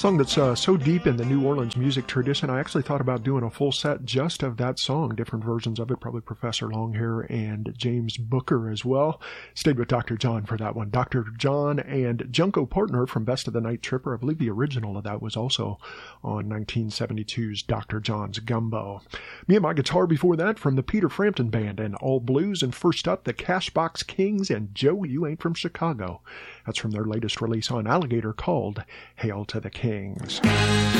Song that's so deep in the New Orleans music tradition, I actually thought about doing a full set just of that song, different versions of it, probably Professor Longhair and James Booker as well. Stayed with Dr. John for that one. Dr. John and Junko Partner from Best of the Night Tripper. I believe the original of that was also on 1972's Dr. John's Gumbo. Me and my guitar before that from the Peter Frampton Band and All Blues, and first up the Cashbox Kings and Joe, You Ain't From Chicago. That's from their latest release on Alligator called Hail to the Kings.